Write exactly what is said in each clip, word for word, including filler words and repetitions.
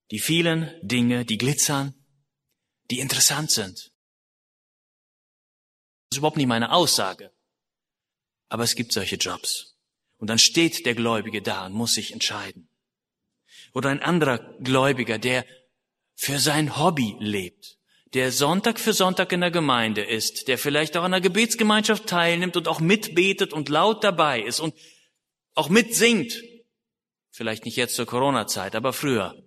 Die vielen Dinge, die glitzern, die interessant sind. Das ist überhaupt nicht meine Aussage. Aber es gibt solche Jobs. Und dann steht der Gläubige da und muss sich entscheiden. Oder ein anderer Gläubiger, der für sein Hobby lebt, der Sonntag für Sonntag in der Gemeinde ist, der vielleicht auch an einer Gebetsgemeinschaft teilnimmt und auch mitbetet und laut dabei ist und auch mitsingt. Vielleicht nicht jetzt zur Corona-Zeit, aber früher.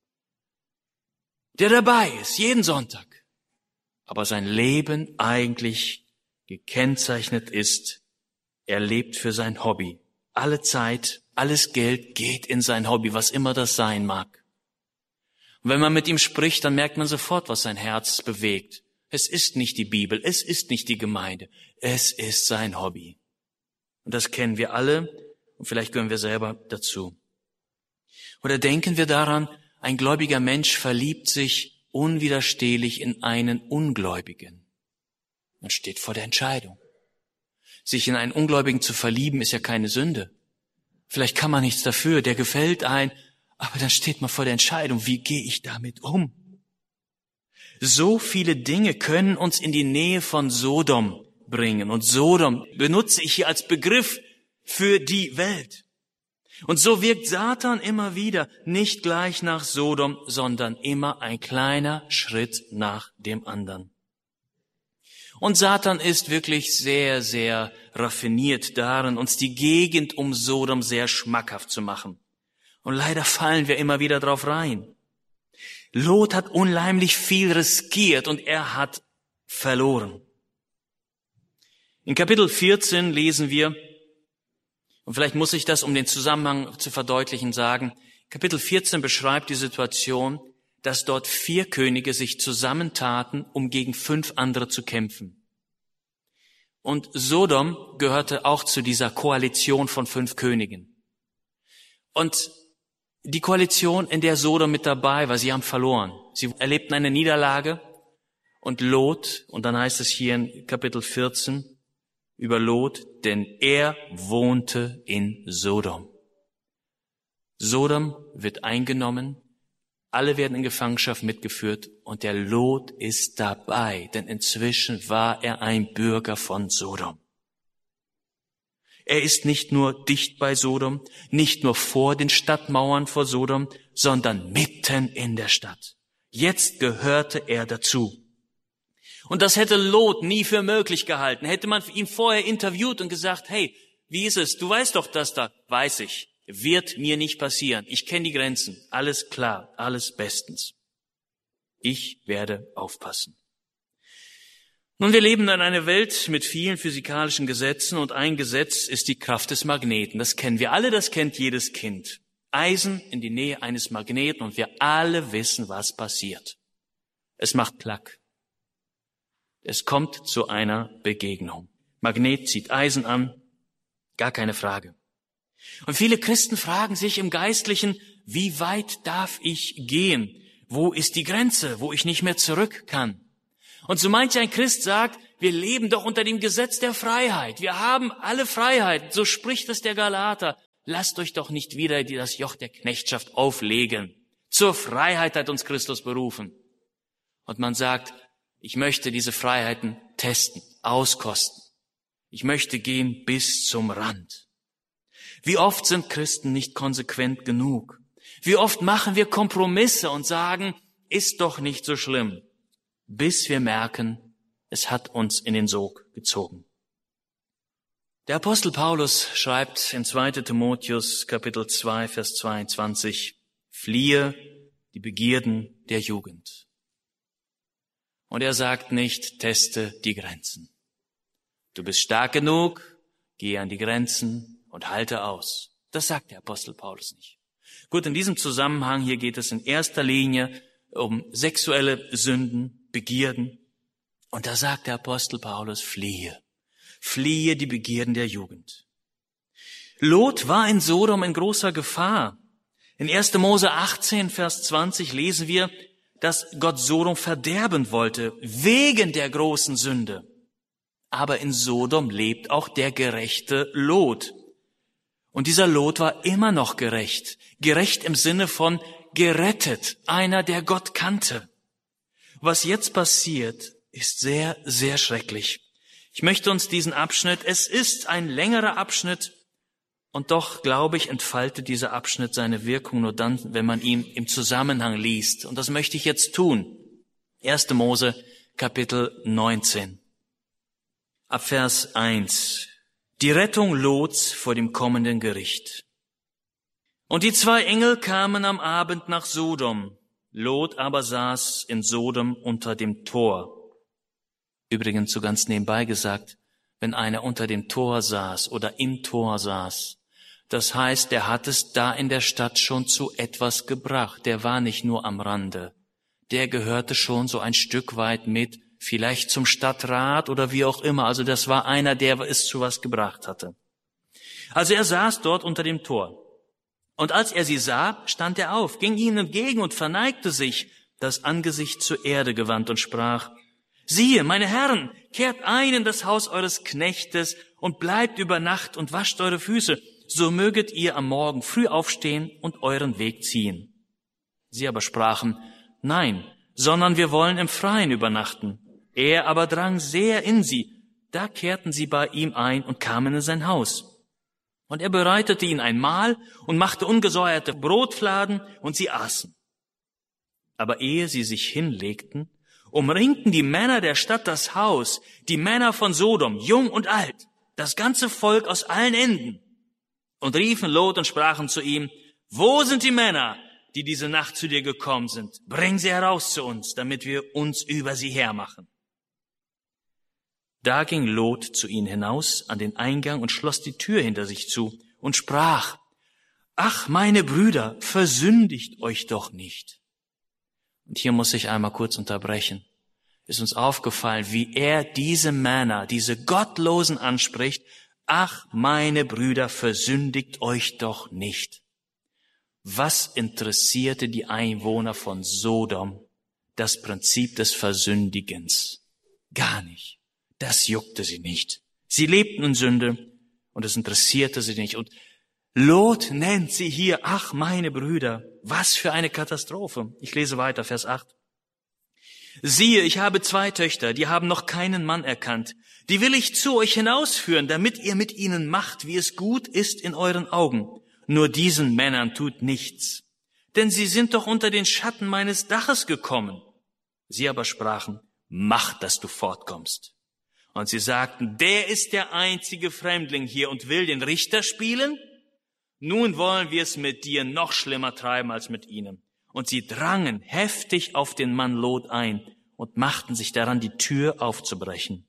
Der dabei ist, jeden Sonntag. Aber sein Leben eigentlich gekennzeichnet ist, er lebt für sein Hobby. Alle Zeit, alles Geld geht in sein Hobby, was immer das sein mag. Und wenn man mit ihm spricht, dann merkt man sofort, was sein Herz bewegt. Es ist nicht die Bibel, es ist nicht die Gemeinde, es ist sein Hobby. Und das kennen wir alle und vielleicht gehören wir selber dazu. Oder denken wir daran, ein gläubiger Mensch verliebt sich unwiderstehlich in einen Ungläubigen. Man steht vor der Entscheidung. Sich in einen Ungläubigen zu verlieben, ist ja keine Sünde. Vielleicht kann man nichts dafür, der gefällt ein, aber dann steht man vor der Entscheidung, wie gehe ich damit um? So viele Dinge können uns in die Nähe von Sodom bringen. Und Sodom benutze ich hier als Begriff für die Welt. Und so wirkt Satan immer wieder nicht gleich nach Sodom, sondern immer ein kleiner Schritt nach dem anderen. Und Satan ist wirklich sehr, sehr raffiniert darin, uns die Gegend um Sodom sehr schmackhaft zu machen. Und leider fallen wir immer wieder drauf rein. Lot hat unheimlich viel riskiert und er hat verloren. In Kapitel vierzehn lesen wir, und vielleicht muss ich das, um den Zusammenhang zu verdeutlichen, sagen, Kapitel vierzehn beschreibt die Situation, dass dort vier Könige sich zusammentaten, um gegen fünf andere zu kämpfen. Und Sodom gehörte auch zu dieser Koalition von fünf Königen. Und die Koalition, in der Sodom mit dabei war, sie haben verloren. Sie erlebten eine Niederlage und Lot, und dann heißt es hier in Kapitel vierzehn über Lot, denn er wohnte in Sodom. Sodom wird eingenommen, alle werden in Gefangenschaft mitgeführt und der Lot ist dabei, denn inzwischen war er ein Bürger von Sodom. Er ist nicht nur dicht bei Sodom, nicht nur vor den Stadtmauern vor Sodom, sondern mitten in der Stadt. Jetzt gehörte er dazu. Und das hätte Lot nie für möglich gehalten. Hätte man ihn vorher interviewt und gesagt, hey, wie ist es? Du weißt doch das da. Weiß ich. Wird mir nicht passieren. Ich kenne die Grenzen. Alles klar, alles bestens. Ich werde aufpassen. Nun, wir leben in einer Welt mit vielen physikalischen Gesetzen und ein Gesetz ist die Kraft des Magneten. Das kennen wir alle, das kennt jedes Kind. Eisen in die Nähe eines Magneten und wir alle wissen, was passiert. Es macht Klack. Es kommt zu einer Begegnung. Magnet zieht Eisen an, gar keine Frage. Und viele Christen fragen sich im Geistlichen, wie weit darf ich gehen? Wo ist die Grenze, wo ich nicht mehr zurück kann? Und so manch ein Christ sagt, wir leben doch unter dem Gesetz der Freiheit. Wir haben alle Freiheit. So spricht es der Galater. Lasst euch doch nicht wieder das Joch der Knechtschaft auflegen. Zur Freiheit hat uns Christus berufen. Und man sagt, ich möchte diese Freiheiten testen, auskosten. Ich möchte gehen bis zum Rand. Wie oft sind Christen nicht konsequent genug? Wie oft machen wir Kompromisse und sagen, ist doch nicht so schlimm, bis wir merken, es hat uns in den Sog gezogen. Der Apostel Paulus schreibt in zweiter Timotheus Kapitel zwei, Vers zweiundzwanzig, fliehe die Begierden der Jugend. Und er sagt nicht, teste die Grenzen. Du bist stark genug, geh an die Grenzen und halte aus. Das sagt der Apostel Paulus nicht. Gut, in diesem Zusammenhang hier geht es in erster Linie um sexuelle Sünden, Begierden. Und da sagt der Apostel Paulus, fliehe. Fliehe die Begierden der Jugend. Lot war in Sodom in großer Gefahr. In erster Mose achtzehn, Vers zwanzig lesen wir, dass Gott Sodom verderben wollte, wegen der großen Sünde. Aber in Sodom lebt auch der gerechte Lot. Und dieser Lot war immer noch gerecht. Gerecht im Sinne von, gerettet, einer, der Gott kannte. Was jetzt passiert, ist sehr, sehr schrecklich. Ich möchte uns diesen Abschnitt, es ist ein längerer Abschnitt, und doch, glaube ich, entfaltet dieser Abschnitt seine Wirkung nur dann, wenn man ihn im Zusammenhang liest. Und das möchte ich jetzt tun. erster Mose, Kapitel neunzehn. Ab Vers eins. Die Rettung Lots vor dem kommenden Gericht. Und die zwei Engel kamen am Abend nach Sodom. Lot aber saß in Sodom unter dem Tor. Übrigens so ganz nebenbei gesagt, wenn einer unter dem Tor saß oder im Tor saß, das heißt, der hat es da in der Stadt schon zu etwas gebracht. Der war nicht nur am Rande. Der gehörte schon so ein Stück weit mit, vielleicht zum Stadtrat oder wie auch immer. Also das war einer, der es zu was gebracht hatte. Also er saß dort unter dem Tor. Und als er sie sah, stand er auf, ging ihnen entgegen und verneigte sich, das Angesicht zur Erde gewandt und sprach: Siehe, meine Herren, kehrt ein in das Haus eures Knechtes und bleibt über Nacht und wascht eure Füße, so möget ihr am Morgen früh aufstehen und euren Weg ziehen. Sie aber sprachen: Nein, sondern wir wollen im Freien übernachten. Er aber drang sehr in sie. Da kehrten sie bei ihm ein und kamen in sein Haus. Und er bereitete ihnen ein Mahl und machte ungesäuerte Brotfladen, und sie aßen. Aber ehe sie sich hinlegten, umringten die Männer der Stadt das Haus, die Männer von Sodom, jung und alt, das ganze Volk aus allen Enden, und riefen Lot und sprachen zu ihm: Wo sind die Männer, die diese Nacht zu dir gekommen sind? Bring sie heraus zu uns, damit wir uns über sie hermachen. Da ging Lot zu ihnen hinaus an den Eingang und schloss die Tür hinter sich zu und sprach: Ach, meine Brüder, versündigt euch doch nicht. Und hier muss ich einmal kurz unterbrechen. Ist uns aufgefallen, wie er diese Männer, diese Gottlosen anspricht: Ach, meine Brüder, versündigt euch doch nicht. Was interessierte die Einwohner von Sodom das Prinzip des Versündigens? Gar nicht. Das juckte sie nicht. Sie lebten in Sünde und es interessierte sie nicht. Und Lot nennt sie hier: Ach, meine Brüder. Was für eine Katastrophe. Ich lese weiter, Vers acht. Siehe, ich habe zwei Töchter, die haben noch keinen Mann erkannt. Die will ich zu euch hinausführen, damit ihr mit ihnen macht, wie es gut ist in euren Augen. Nur diesen Männern tut nichts, denn sie sind doch unter den Schatten meines Daches gekommen. Sie aber sprachen: Mach, dass du fortkommst. Und sie sagten: Der ist der einzige Fremdling hier und will den Richter spielen? Nun wollen wir es mit dir noch schlimmer treiben als mit ihnen. Und sie drangen heftig auf den Mann Lot ein und machten sich daran, die Tür aufzubrechen.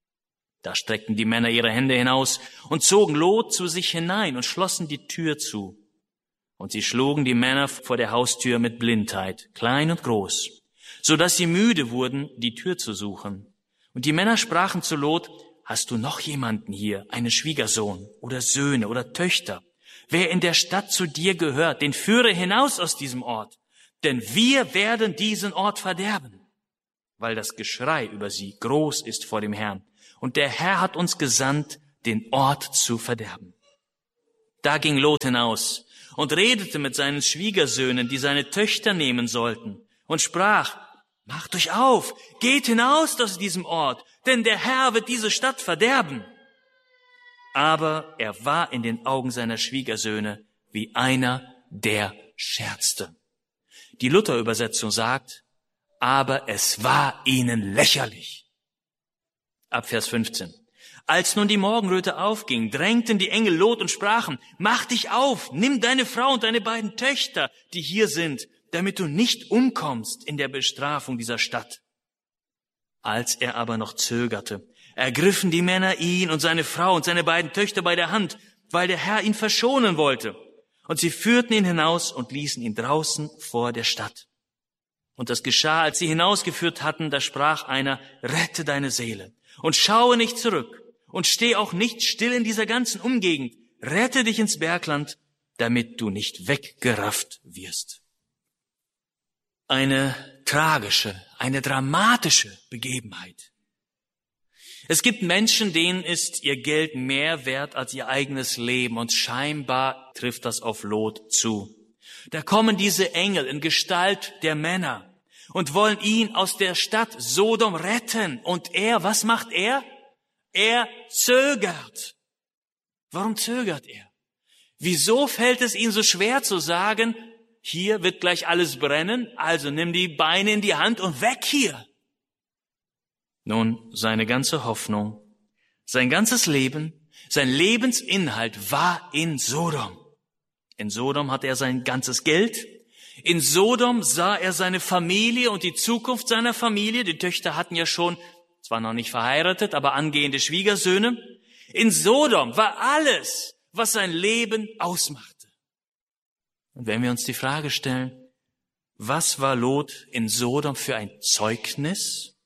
Da streckten die Männer ihre Hände hinaus und zogen Lot zu sich hinein und schlossen die Tür zu. Und sie schlugen die Männer vor der Haustür mit Blindheit, klein und groß, so dass sie müde wurden, die Tür zu suchen. Und die Männer sprachen zu Lot: Hast du noch jemanden hier, einen Schwiegersohn oder Söhne oder Töchter? Wer in der Stadt zu dir gehört, den führe hinaus aus diesem Ort, denn wir werden diesen Ort verderben, weil das Geschrei über sie groß ist vor dem Herrn. Und der Herr hat uns gesandt, den Ort zu verderben. Da ging Lot hinaus und redete mit seinen Schwiegersöhnen, die seine Töchter nehmen sollten, und sprach: Macht euch auf, geht hinaus aus diesem Ort, denn der Herr wird diese Stadt verderben. Aber er war in den Augen seiner Schwiegersöhne wie einer, der scherzte. Die Luther-Übersetzung sagt: Aber es war ihnen lächerlich. Ab Vers fünfzehn. Als nun die Morgenröte aufging, drängten die Engel Lot und sprachen: Mach dich auf, nimm deine Frau und deine beiden Töchter, die hier sind, damit du nicht umkommst in der Bestrafung dieser Stadt. Als er aber noch zögerte, ergriffen die Männer ihn und seine Frau und seine beiden Töchter bei der Hand, weil der Herr ihn verschonen wollte. Und sie führten ihn hinaus und ließen ihn draußen vor der Stadt. Und das geschah, als sie hinausgeführt hatten, da sprach einer: Rette deine Seele und schaue nicht zurück und steh auch nicht still in dieser ganzen Umgegend. Rette dich ins Bergland, damit du nicht weggerafft wirst. Eine tragische, eine dramatische Begebenheit. Es gibt Menschen, denen ist ihr Geld mehr wert als ihr eigenes Leben, und scheinbar trifft das auf Lot zu. Da kommen diese Engel in Gestalt der Männer und wollen ihn aus der Stadt Sodom retten. Und er, was macht er? Er zögert. Warum zögert er? Wieso fällt es ihm so schwer zu sagen, hier wird gleich alles brennen, also nimm die Beine in die Hand und weg hier? Nun, seine ganze Hoffnung, sein ganzes Leben, sein Lebensinhalt war in Sodom. In Sodom hatte er sein ganzes Geld. In Sodom sah er seine Familie und die Zukunft seiner Familie. Die Töchter hatten ja schon, zwar noch nicht verheiratet, aber angehende Schwiegersöhne. In Sodom war alles, was sein Leben ausmachte. Und wenn wir uns die Frage stellen, was war Lot in Sodom für ein Zeugnis?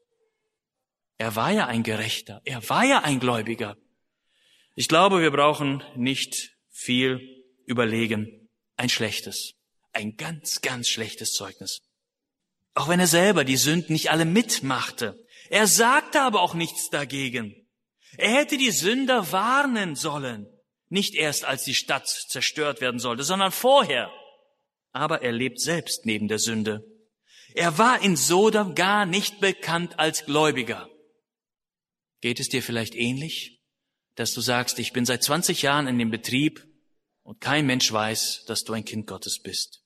Er war ja ein Gerechter, er war ja ein Gläubiger. Ich glaube, wir brauchen nicht viel überlegen. Ein schlechtes, ein ganz, ganz schlechtes Zeugnis. Auch wenn er selber die Sünden nicht alle mitmachte. Er sagte aber auch nichts dagegen. Er hätte die Sünder warnen sollen. Nicht erst, als die Stadt zerstört werden sollte, sondern vorher. Aber er lebt selbst neben der Sünde. Er war in Sodom gar nicht bekannt als Gläubiger. Geht es dir vielleicht ähnlich, dass du sagst, ich bin seit zwanzig Jahren in dem Betrieb und kein Mensch weiß, dass du ein Kind Gottes bist?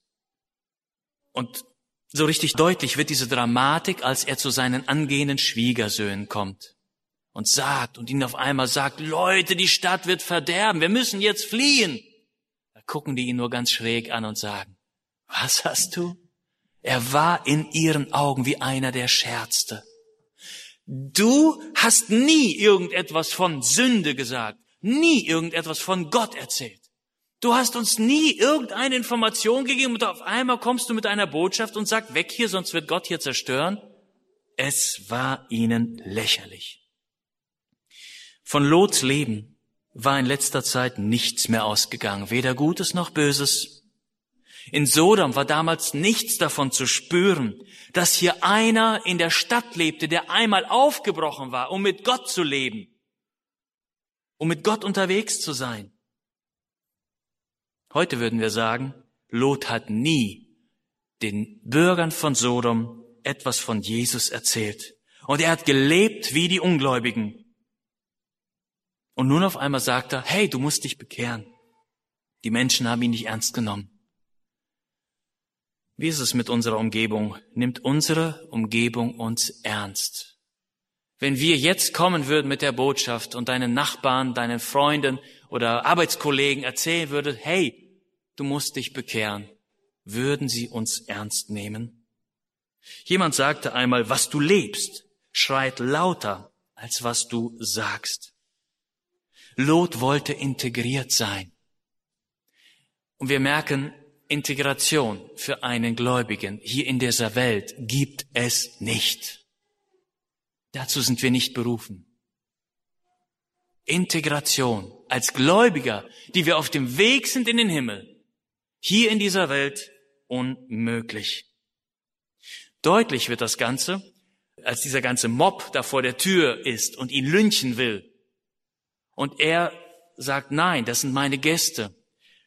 Und so richtig deutlich wird diese Dramatik, als er zu seinen angehenden Schwiegersöhnen kommt und sagt und ihnen auf einmal sagt, Leute, die Stadt wird verderben, wir müssen jetzt fliehen. Da gucken die ihn nur ganz schräg an und sagen, was hast du? Er war in ihren Augen wie einer, der scherzte. Du hast nie irgendetwas von Sünde gesagt, nie irgendetwas von Gott erzählt. Du hast uns nie irgendeine Information gegeben und auf einmal kommst du mit einer Botschaft und sagst, weg hier, sonst wird Gott hier zerstören. Es war ihnen lächerlich. Von Lots Leben war in letzter Zeit nichts mehr ausgegangen, weder Gutes noch Böses. In Sodom war damals nichts davon zu spüren, dass hier einer in der Stadt lebte, der einmal aufgebrochen war, um mit Gott zu leben, um mit Gott unterwegs zu sein. Heute würden wir sagen, Lot hat nie den Bürgern von Sodom etwas von Jesus erzählt. Und er hat gelebt wie die Ungläubigen. Und nun auf einmal sagt er, hey, du musst dich bekehren. Die Menschen haben ihn nicht ernst genommen. Wie ist es mit unserer Umgebung? Nimmt unsere Umgebung uns ernst? Wenn wir jetzt kommen würden mit der Botschaft und deinen Nachbarn, deinen Freunden oder Arbeitskollegen erzählen würden, hey, du musst dich bekehren, würden sie uns ernst nehmen? Jemand sagte einmal, was du lebst, schreit lauter, als was du sagst. Lot wollte integriert sein. Und wir merken, Integration für einen Gläubigen hier in dieser Welt gibt es nicht. Dazu sind wir nicht berufen. Integration als Gläubiger, die wir auf dem Weg sind in den Himmel, hier in dieser Welt unmöglich. Deutlich wird das Ganze, als dieser ganze Mob da vor der Tür ist und ihn lynchen will. Und er sagt, nein, das sind meine Gäste.